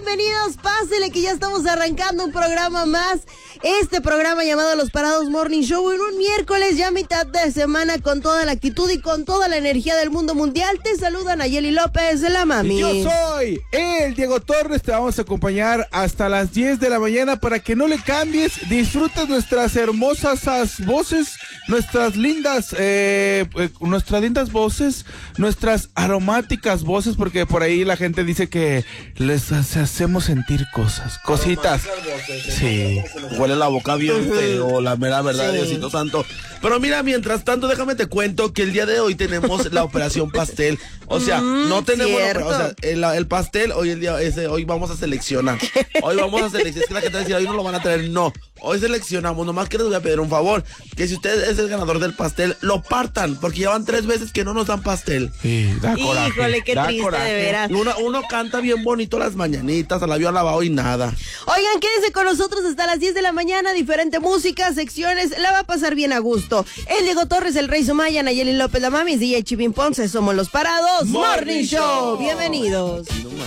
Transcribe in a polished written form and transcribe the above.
bienvenidos, pásele que ya estamos arrancando un programa más. Este programa llamado Los Parados Morning Show en un miércoles ya mitad de semana con toda la actitud y con toda la energía del mundo mundial. Te saludan Nayeli López, la mami. Y yo soy el Diego Torres, te vamos a acompañar hasta las 10 de la mañana para que no le cambies, disfrutes nuestras hermosas voces, nuestras lindas voces, nuestras aromáticas voces, porque por ahí la gente dice que les hacemos sentir cositas. Sí. Huele la boca bien feo, la mera verdad, sí. Diosito santo. Pero mira, mientras tanto, déjame te cuento que el día de hoy tenemos la operación pastel. O sea, no tenemos el pastel, hoy vamos a seleccionar. Hoy vamos a seleccionar. Es que la gente decía, hoy no lo van a traer, no. Hoy seleccionamos, nomás que les voy a pedir un favor, que si usted es el ganador del pastel, lo partan, porque ya van 3 veces que no nos dan pastel. Sí, da coraje. Híjole, qué triste, coraje. De veras. Uno canta bien bonito las mañanitas, al avión lavado y nada. Oigan, quédense con nosotros hasta las 10 de la mañana, diferente música, secciones, la va a pasar bien a gusto. El Diego Torres, el Rey Sumaya, Nayeli López, la mami, DJ Chipín Ponce, somos Los Parados Morning Show. Bienvenidos.